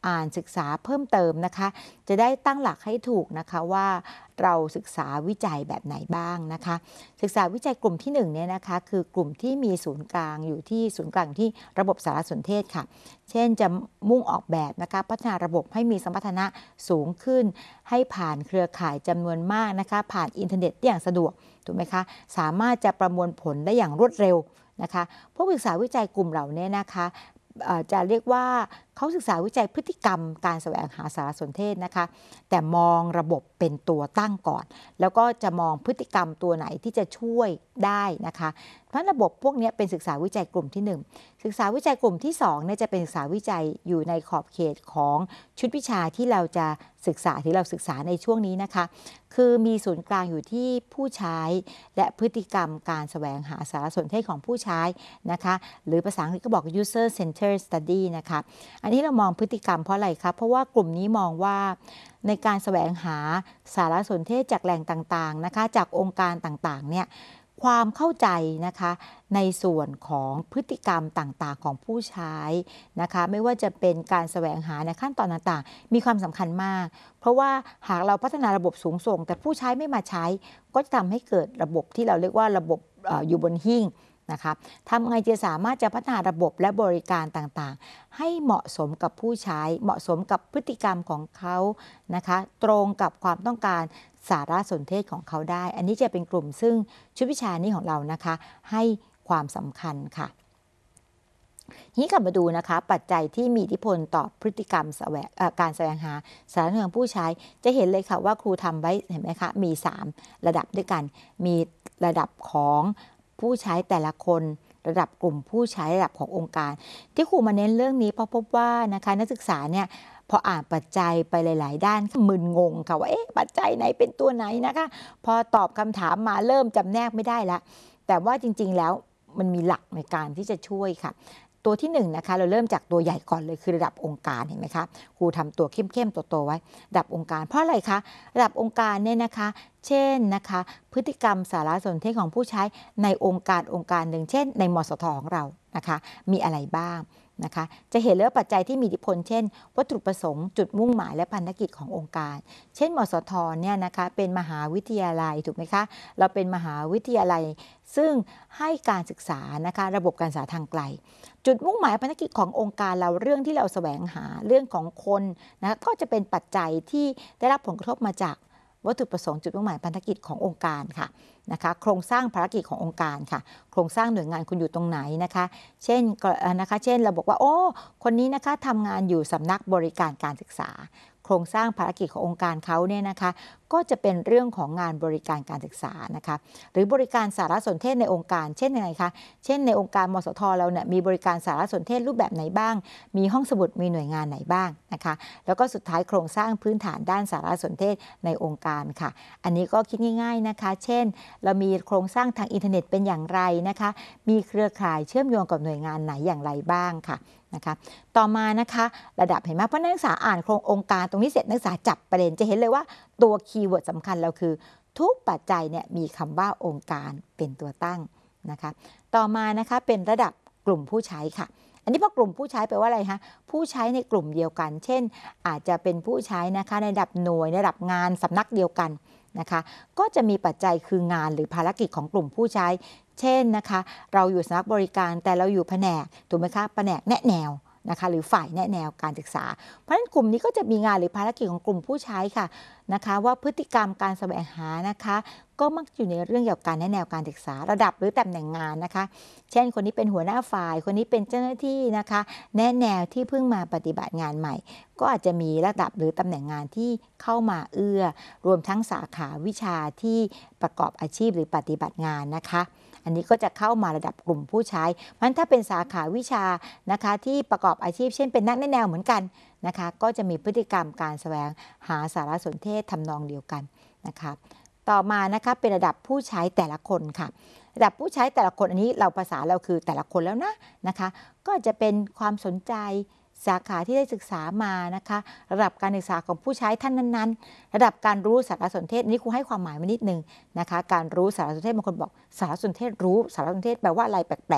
อ่านศึกษาเพิ่มเติมนะคะจะได้ตั้งหลักให้ถูกนะคะว่าเราศึกษาวิจัยแบบไหนบ้างนะคะศึกษาวิจัยกลุ่มที่1เนี่ยนะคะคือกลุ่มที่มีศูนย์กลางอยู่ที่ระบบสารสนเทศค่ะเช่นจะมุ่งออกแบบนะคะพัฒนาระบบให้มีสมรรถนะสูงขึ้นให้ผ่านเครือข่ายจำนวนมากนะคะผ่านอินเทอร์เน็ตอย่างสะดวกถูกไหมคะสามารถจะประมวลผลได้อย่างรวดเร็วนะคะพวกศึกษาวิจัยกลุ่มเหล่านี้นะคะจะเรียกว่าเขาศึกษาวิจัยพฤติกรรมการแสวงหาสารสนเทศนะคะแต่มองระบบเป็นตัวตั้งก่อนแล้วก็จะมองพฤติกรรมตัวไหนที่จะช่วยได้นะคะเพราะระบบพวกนี้เป็นศึกษาวิจัยกลุ่มที่1ศึกษาวิจัยกลุ่มที่2เนี่ยจะเป็นศึกษาวิจัยอยู่ในขอบเขตของชุดวิชาที่เราจะศึกษาในช่วงนี้นะคะคือมีศูนย์กลางอยู่ที่ผู้ใช้และพฤติกรรมการแสวงหาสารสนเทศของผู้ใช้นะคะหรือภาษาอังกฤษก็บอก user centered study นะคะอันนี้เรามองพฤติกรรมเพราะอะไรคะเพราะว่ากลุ่มนี้มองว่าในการแสวงหาสารสนเทศจากแหล่งต่างๆนะคะจากองค์การต่างๆเนี่ยความเข้าใจนะคะในส่วนของพฤติกรรมต่างๆของผู้ใช้นะคะไม่ว่าจะเป็นการแสวงหาในขั้นตอนต่างๆมีความสำคัญมากเพราะว่าหากเราพัฒนาระบบสูงส่งแต่ผู้ใช้ไม่มาใช้ก็จะทำให้เกิดระบบที่เราเรียกว่าระบบอยู่บนหิ้งนะคะทำไงจะสามารถจะพัฒนาระบบและบริการต่างๆให้เหมาะสมกับผู้ใช้เหมาะสมกับพฤติกรรมของเขานะคะตรงกับความต้องการสารสนเทศของเขาได้อันนี้จะเป็นกลุ่มซึ่งชุดวิชานี้ของเรานะคะให้ความสำคัญค่ะนี้กลับมาดูนะคะปัจจัยที่มีอิทธิพลต่อพฤติกรรมการแสวงหาสารสนเทศของผู้ใช้จะเห็นเลยค่ะว่าครูทำไว้เห็นไหมคะมี3ระดับด้วยกันมีระดับของผู้ใช้แต่ละคนระดับกลุ่มผู้ใช้ระดับขององค์การที่ครูมาเน้นเรื่องนี้เพราะพบว่านะคะนักศึกษาเนี่ยพออ่านปัจจัยไปหลายๆด้านมึนงงค่ะว่าปัจจัยไหนเป็นตัวไหนนะคะพอตอบคำถามมาเริ่มจำแนกไม่ได้ละแต่ว่าจริงๆแล้วมันมีหลักในการที่จะช่วยค่ะตัวที่1นะคะเราเริ่มจากตัวใหญ่ก่อนเลยคือระดับองค์การเห็นไหมคะครูทำตัวเข้มๆโตๆไว้ระดับองค์การเพราะอะไรคะระดับองค์การเนี่ยนะคะเช่นนะคะพฤติกรรมสารสนเทศของผู้ใช้ในองค์การหนึ่งเช่นในมสทของเรานะคะมีอะไรบ้างนะคะจะเห็นเลยว่าปัจจัยที่มีอิทธิพลเช่นวัตถุประสงค์จุดมุ่งหมายและพันธกิจขององค์การเช่นมสทเนี่ยนะคะเป็นมหาวิทยาลัยถูกไหมคะเราเป็นมหาวิทยาลัยซึ่งให้การศึกษานะคะระบบการศึกษาทางไกลจุดมุ่งหมายพันธกิจขององค์การเราเรื่องที่เราแสวงหาเรื่องของคนนะก็จะเป็นปัจจัยที่ได้รับผลกระทบมาจากวัตถุประสงค์จุดมุ่งหมายพันธกิจขององค์การค่ะนะคะโครงสร้างภารกิจขององค์การค่ะโครงสร้างหน่วยงานคุณอยู่ตรงไหนนะคะเช่นเราบอกว่าคนนี้นะคะทำงานอยู่สำนักบริการการศึกษาโครงสร้างภารกิจขององค์การเขาเนี่ยนะคะก็จะเป็นเรื่องของงานบริการการศึกษานะคะหรือบริการสารสนเทศในองค์การเช่นยังไงคะเช่นในองค์การมสทเราเนี่ยมีบริการสารสนเทศรูปแบบไหนบ้างมีห้องสมุดมีหน่วยงานไหนบ้างนะคะแล้วก็สุดท้ายโครงสร้างพื้นฐานด้านสารสนเทศในองค์การค่ะอันนี้ก็คิดง่ายๆนะคะเช่นเรามีโครงสร้างทางอินเทอร์เน็ตเป็นอย่างไรนะคะมีเครือข่ายเชื่อมโยงกับหน่วยงานไหนอย่างไรบ้างค่ะนะคะต่อมานะคะระดับเห็นไหมเพราะนักศึกษาอ่านโครงองค์การตรงนี้เสร็จนักศึกษาจับประเด็นจะเห็นเลยว่าตัวคีย์เวิร์ดสำคัญเราคือทุกปัจจัยเนี่ยมีคำว่าองค์การเป็นตัวตั้งนะคะต่อมานะคะเป็นระดับกลุ่มผู้ใช้ค่ะอันนี้พอกลุ่มผู้ใช้แปลว่าอะไรคะผู้ใช้ในกลุ่มเดียวกันเช่นอาจจะเป็นผู้ใช้นะคะในระดับหน่วยในระดับงานสำนักเดียวกันนะคะก็จะมีปัจจัยคืองานหรือภารกิจของกลุ่มผู้ใช้เช่นนะคะเราอยู่สำนักบริการแต่เราอยู่แผนกถูกไหมคะแผนกแนะแนวนะคะหรือฝ่ายแนะแนวการศึกษาเพราะฉะนั้นกลุ่มนี้ก็จะมีงานหรือภารกิจของกลุ่มผู้ใช้ค่ะนะคะว่าพฤติกรรมการแสวงหานะคะก็มักอยู่ในเรื่องเกี่ยวกับการแนะแนวการศึกษาระดับหรือตำแหน่งงานนะคะเช่นคนนี้เป็นหัวหน้าฝ่ายคนนี้เป็นเจ้าหน้าที่นะคะแนะแนวที่เพิ่งมาปฏิบัติงานใหม่ก็อาจจะมีระดับหรือตำแหน่งงานที่เข้ามาเอื้อรวมทั้งสาขาวิชาที่ประกอบอาชีพหรือปฏิบัติงานนะคะอันนี้ก็จะเข้ามาระดับกลุ่มผู้ใช้เพราะฉะนั้นถ้าเป็นสาขาวิชานะคะที่ประกอบอาชีพเช่นเป็นนักแนะแนวเหมือนกันนะคะก็จะมีพฤติกรรมการแสวงหาสารสนเทศทำนองเดียวกันนะคะต่อมานะคะเป็นระดับผู้ใช้แต่ละคนค่ะระดับผู้ใช้แต่ละคนอันนี้เราภาษาเราคือแต่ละคนแล้วนะคะก็จะเป็นความสนใจสาขาที่ได้ศึกษามานะคะระดับการศึกษาของผู้ใช้ท่านนั้นๆระดับการรู้สารสนเทศนี้ครูให้ความหมายมานิดนึงนะคะการรู้สารสนเทศบางคนบอกสารสนเทศรู้สารสนเทศแปลว่าอะไรแปลก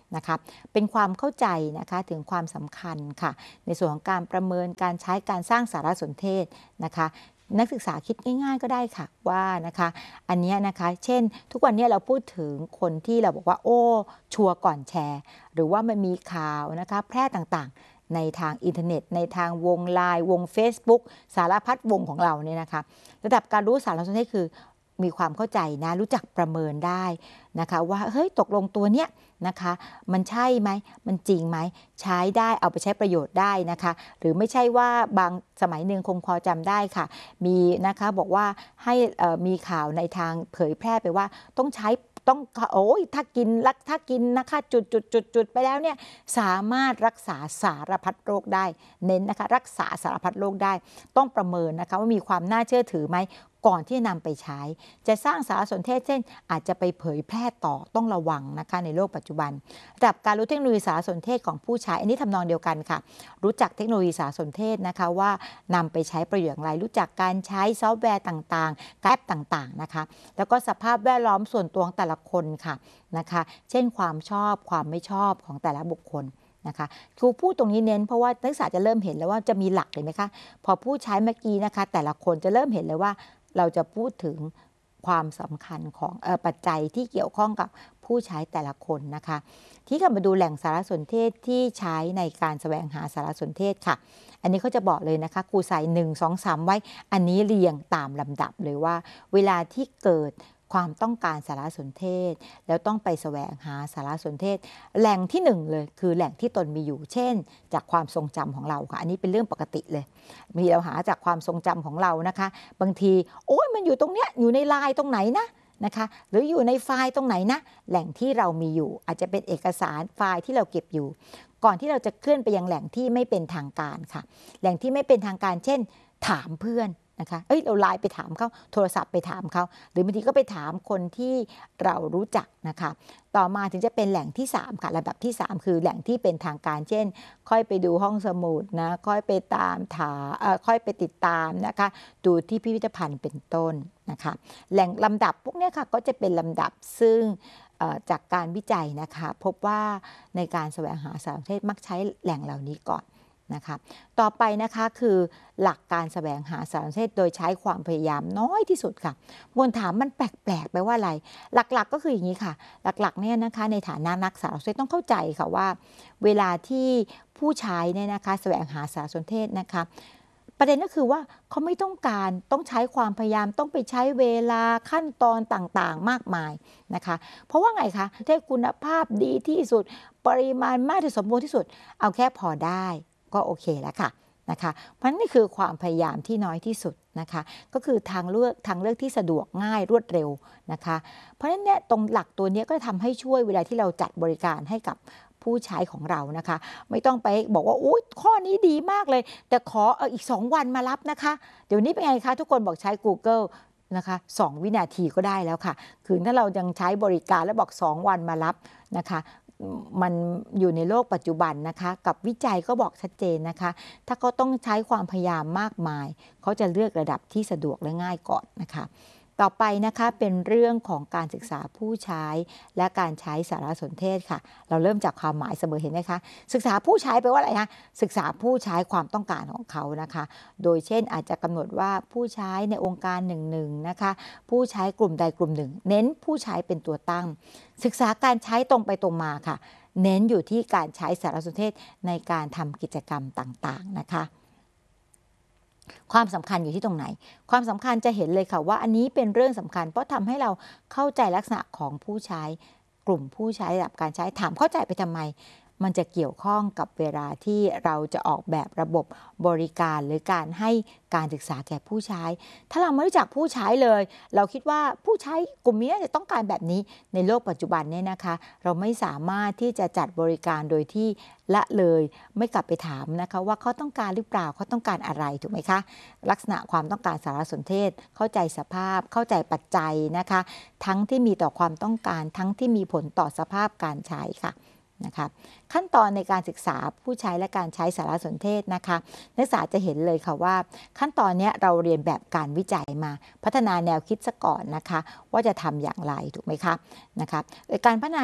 นะคะเป็นความเข้าใจนะคะถึงความสำคัญค่ะในส่วนของการประเมินการใช้การสร้างสารสนเทศนะคะนักศึกษาคิดง่ายๆก็ได้ค่ะว่านะคะอันนี้นะคะเช่นทุกวันนี้เราพูดถึงคนที่เราบอกว่าโอ้ชัวร์ก่อนแชร์หรือว่ามันมีข่าวนะคะแพร่ต่างๆในทางอินเทอร์เน็ตในทางวงไลน์วง Facebook สารพัดวงของเราเนี่ยนะคะระดับการรู้สารสนเทศคือมีความเข้าใจนะรู้จักประเมินได้นะคะว่าเฮ้ยตกลงตัวเนี้ยนะคะมันใช่ไหมมันจริงไหมใช้ได้เอาไปใช้ประโยชน์ได้นะคะหรือไม่ใช่ว่าบางสมัยหนึ่งคงพอจำได้ค่ะมีนะคะบอกว่าให้มีข่าวในทางเผยแพร่ไปว่าต้องใช้ต้องโอ้ยถ้ากินนะคะจุดไปแล้วเนี่ยสามารถรักษาสารพัดโรคได้เน้นนะคะรักษาสารพัดโรคได้ต้องประเมินนะคะว่ามีความน่าเชื่อถือไหมก่อนที่จะนำไปใช้จะสร้างสารสนเทศเช่นอาจจะไปเผยแพร่ต่อต้องระวังนะคะในโลกปัจจุบันระดับการรู้เทคโนโลยีสารสนเทศของผู้ใช้อันนี้ทำนองเดียวกันค่ะรู้จักเทคโนโลยีสารสนเทศนะคะว่านำไปใช้ประโยชน์อย่างไรรู้จักการใช้ซอฟต์แวร์ต่างๆแอปต่างๆนะคะแล้วก็สภาพแวดล้อมส่วนตัวของแต่ละคนค่ะนะคะเช่นความชอบความไม่ชอบของแต่ละบุคคลนะคะครูพูดตรงนี้เน้นเพราะว่านักศึกษาจะเริ่มเห็นแล้วว่าจะมีหลักเลยไหมคะพอผู้ใช้เมื่อกี้นะคะแต่ละคนจะเริ่มเห็นเลยว่าเราจะพูดถึงความสำคัญของปัจจัยที่เกี่ยวข้องกับผู้ใช้แต่ละคนนะคะที่กลับมาดูแหล่งสารสนเทศที่ใช้ในการแสวงหาสารสนเทศค่ะอันนี้เขาจะบอกเลยนะคะครูใส่1 2 3ไว้อันนี้เรียงตามลำดับเลยว่าเวลาที่เกิดความต้องการสารสนเทศแล้วต้องไปแสวงหาสารสนเทศแหล่งที่1เลยคือแหล่งที่ตนมีอยู่เช่นจากความทรงจำของเราค่ะอันนี้เป็นเรื่องปกติเลยมีเราหาจากความทรงจำของเรานะคะบางทีโอ้ยมันอยู่ตรงเนี้ยอยู่ในไลน์ตรงไหนนะคะหรืออยู่ในไฟล์ตรงไหนนะแหล่งที่เรามีอยู่อาจจะเป็นเอกสารไฟล์ที่เราเก็บอยู่ก่อนที่เราจะเคลื่อนไปยังแหล่งที่ไม่เป็นทางการค่ะแหล่งที่ไม่เป็นทางการเช่นถามเพื่อนนะคะเราไลน์ไปถามเขาโทรศัพท์ไปถามเขาหรือบางทีก็ไปถามคนที่เรารู้จักนะคะต่อมาถึงจะเป็นแหล่งที่3ค่ะระดับที่3คือแหล่งที่เป็นทางการเช่นค่อยไปดูห้องสมุดนะค่อยไปตามค่อยไปติดตามนะคะดูที่พิพิธภัณฑ์เป็นต้นนะคะแหล่งลำดับพวกนี้ค่ะก็จะเป็นลำดับซึ่งจากการวิจัยนะคะพบว่าในการแสวงหาสารสนเทศมักใช้แหล่งเหล่านี้ก่อนนะคะต่อไปนะคะคือหลักการแสวงหาสารสนเทศโดยใช้ความพยายามน้อยที่สุดค่ะมวลถามมันแปลกๆไปว่าอะไรหลักๆก็คืออย่างนี้ค่ะหลักๆเนี่ยนะคะในฐานะนักสารสนเทศต้องเข้าใจค่ะว่าเวลาที่ผู้ใช้เนี่ยนะคะแสวงหาสารสนเทศนะคะประเด็นก็คือว่าเขาไม่ต้องการต้องใช้ความพยายามต้องไปใช้เวลาขั้นตอนต่างๆมากมายนะคะเพราะว่าไงคะได้คุณภาพดีที่สุดปริมาณมากที่สมบูรณ์ที่สุดเอาแค่พอได้ก็โอเคแล้วค่ะนะคะเพราะนี่คือความพยายามที่น้อยที่สุดนะคะก็คือทางเลือกที่สะดวกง่ายรวดเร็วนะคะเพราะฉะนั้นเนี่ยตรงหลักตัวนี้ก็ทำให้ช่วยเวลาที่เราจัดบริการให้กับผู้ใช้ของเรานะคะไม่ต้องไปบอกว่าอุ๊ยข้อนี้ดีมากเลยแต่ขออีก2 วันมารับนะคะเดี๋ยวนี้เป็นไงคะทุกคนบอกใช้ Google นะคะ2 วินาทีก็ได้แล้วค่ะคือถ้าเรายังใช้บริการแล้วบอก2 วันมารับนะคะมันอยู่ในโลกปัจจุบันนะคะกับวิจัยก็บอกชัดเจนนะคะถ้าเขาต้องใช้ความพยายามมากมายเขาจะเลือกระดับที่สะดวกและง่ายก่อนนะคะต่อไปนะคะเป็นเรื่องของการศึกษาผู้ใช้และการใช้สารสนเทศค่ะเราเริ่มจากความหมายเสมอเห็นไหมคะศึกษาผู้ใช้แปลว่าอะไรคะศึกษาผู้ใช้ความต้องการของเขานะคะโดยเช่นอาจจะกำหนดว่าผู้ใช้ในองค์การหนึ่งนะคะผู้ใช้กลุ่มใดกลุ่มหนึ่งเน้นผู้ใช้เป็นตัวตั้งศึกษาการใช้ตรงไปตรงมาค่ะเน้นอยู่ที่การใช้สารสนเทศในการทำกิจกรรมต่างๆนะคะความสำคัญอยู่ที่ตรงไหนความสำคัญจะเห็นเลยค่ะว่าอันนี้เป็นเรื่องสำคัญเพราะทำให้เราเข้าใจลักษณะของผู้ใช้กลุ่มผู้ใช้ระดับการใช้ถามเข้าใจไปทำไมมันจะเกี่ยวข้องกับเวลาที่เราจะออกแบบระบบบริการหรือการให้การศึกษาแก่ผู้ใช้ถ้าเราไม่รู้จักผู้ใช้เลยเราคิดว่าผู้ใช้กลุ่มนี้จะต้องการแบบนี้ในโลกปัจจุบันเนี่ยนะคะเราไม่สามารถที่จะจัดบริการโดยที่ละเลยไม่กลับไปถามนะคะว่าเขาต้องการหรือเปล่าเขาต้องการอะไรถูกไหมคะลักษณะความต้องการสารสนเทศเข้าใจสภาพเข้าใจปัจจัยนะคะทั้งที่มีต่อความต้องการทั้งที่มีผลต่อสภาพการใช้ค่ะนะคะขั้นตอนในการศึกษาผู้ใช้และการใช้สารสนเทศนะคะนักศึกษาจะเห็นเลยค่ะว่าขั้นตอนนี้เราเรียนแบบการวิจัยมาพัฒนาแนวคิดซะก่อนนะคะว่าจะทำอย่างไรถูกไหมคะนะคะการพัฒนา